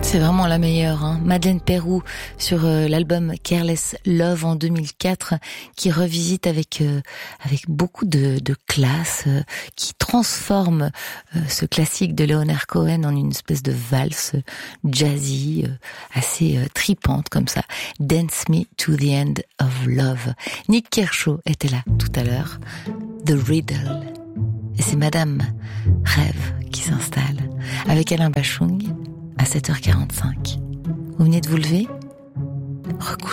C'est vraiment la meilleure, hein. Madeleine Peyroux sur l'album Careless Love en 2004, qui revisite avec beaucoup de classe, qui transforme ce classique de Leonard Cohen en une espèce de valse jazzy, assez tripante comme ça. Dance Me to the End of Love. Nick Kershaw était là tout à l'heure. The Riddle. Et c'est Madame Rêve qui s'installe avec Alain Bachung à 7h45. Vous venez de vous lever ? Recouchez.